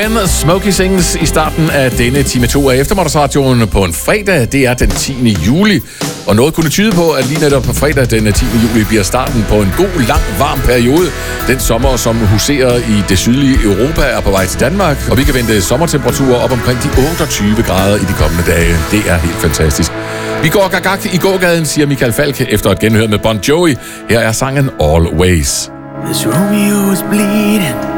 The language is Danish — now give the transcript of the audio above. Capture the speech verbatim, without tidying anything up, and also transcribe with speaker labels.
Speaker 1: When Smokey Sings i starten af denne time to af Eftermiddagsradioen på en fredag. Det er den tiende juli, og noget kunne tyde på, at lige netop på fredag den tiende juli bliver starten på en god, lang, varm periode. Den sommer, som huserer i det sydlige Europa, er på vej til Danmark, og vi kan vente sommertemperaturer op omkring de otteogtyve grader i de kommende dage. Det er helt fantastisk. Vi går gagag i gågaden, siger Michael Falk efter et genhør med Bon Jovi. Her er sangen Always.
Speaker 2: This Romeo is bleeding.